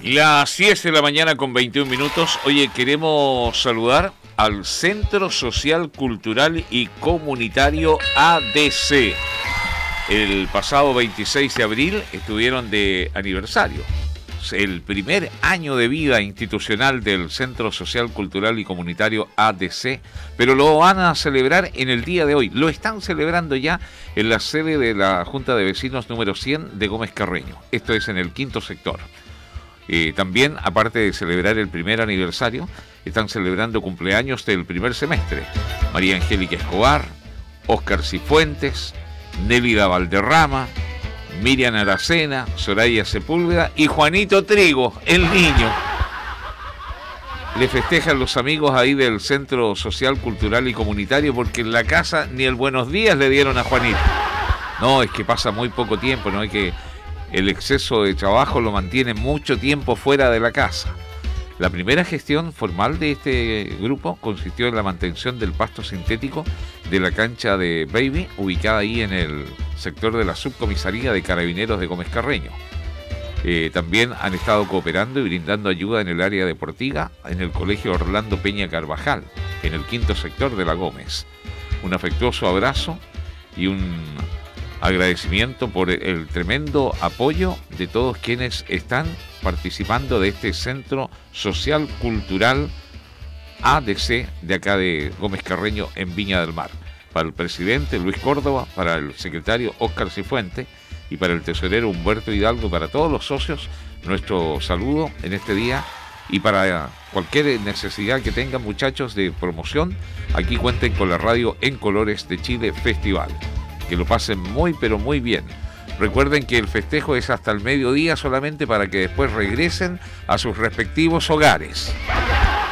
Las 10 de la mañana con 21 minutos. Oye, queremos saludar al Centro Social, Cultural y Comunitario ADC. El pasado 26 de abril estuvieron de aniversario. El primer año de vida institucional del Centro Social, Cultural y Comunitario ADC, pero lo van a celebrar en el día de hoy. Lo están celebrando ya en la sede de la Junta de Vecinos número 100 de Gómez Carreño. Esto es en el quinto sector. También, aparte de celebrar el primer aniversario, están celebrando cumpleaños del primer semestre. María Angélica Escobar, Óscar Cifuentes, Nélida Valderrama, Miriam Aracena, Soraya Sepúlveda y Juanito Trigo, el niño. Le festejan los amigos ahí del Centro Social, Cultural y Comunitario, porque en la casa ni el buenos días le dieron a Juanito. No, es que pasa muy poco tiempo, no hay que... El exceso de trabajo lo mantiene mucho tiempo fuera de la casa. La primera gestión formal de este grupo consistió en la mantención del pasto sintético de la cancha de Baby, ubicada ahí en el sector de la subcomisaría de Carabineros de Gómez Carreño. También han estado cooperando y brindando ayuda en el área deportiva en el Colegio Orlando Peña Carvajal, en el quinto sector de la Gómez. Un afectuoso abrazo y un agradecimiento por el tremendo apoyo de todos quienes están participando de este Centro Social Cultural ADC de acá de Gómez Carreño en Viña del Mar. Para el presidente Luis Córdoba, para el secretario Óscar Cifuentes y para el tesorero Humberto Hidalgo, para todos los socios, nuestro saludo en este día. Y para cualquier necesidad que tengan, muchachos, de promoción, aquí cuenten con la radio En Colores de Chile Festival. Que lo pasen muy pero muy bien. Recuerden que el festejo es hasta el mediodía solamente para que después regresen a sus respectivos hogares.